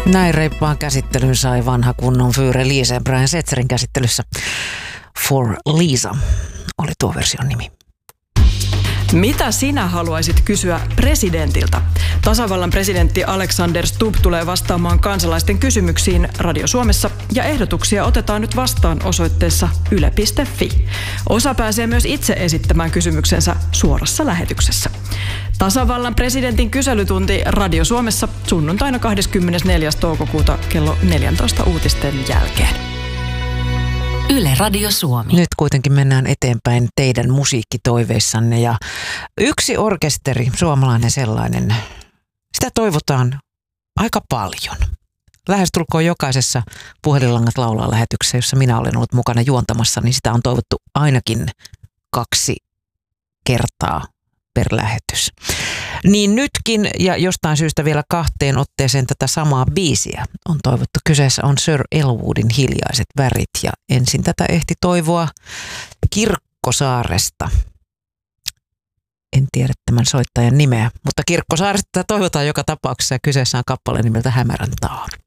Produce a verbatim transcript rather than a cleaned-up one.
Näin reippaan käsittelyn sai vanha kunnon Fyre Liisa. Brian Setzerin käsittelyssä For Lisa oli tuo version nimi. Mitä sinä haluaisit kysyä presidentiltä? Tasavallan presidentti Alexander Stubb tulee vastaamaan kansalaisten kysymyksiin Radio Suomessa ja ehdotuksia otetaan nyt vastaan osoitteessa yle piste fi. Osa pääsee myös itse esittämään kysymyksensä suorassa lähetyksessä. Tasavallan presidentin kyselytunti Radio Suomessa sunnuntaina kahdeskymmenesneljäs toukokuuta kello neljätoista uutisten jälkeen. Yle Radio Suomi. Nyt kuitenkin mennään eteenpäin teidän musiikkitoiveissanne ja yksi orkesteri, suomalainen sellainen, sitä toivotaan aika paljon. Lähestulkoon jokaisessa Puhelinlangat laulaa -lähetyksessä, jossa minä olen ollut mukana juontamassa, niin sitä on toivottu ainakin kaksi kertaa per lähetys. Niin nytkin ja jostain syystä vielä kahteen otteeseen tätä samaa biisiä on toivottu. Kyseessä on Sir Elwoodin Hiljaiset värit ja ensin tätä ehti toivoa Kirkkosaaresta. En tiedä tämän soittajan nimeä, mutta Kirkkosaaresta toivotaan joka tapauksessa ja kyseessä on kappale nimeltä Hämärän taa.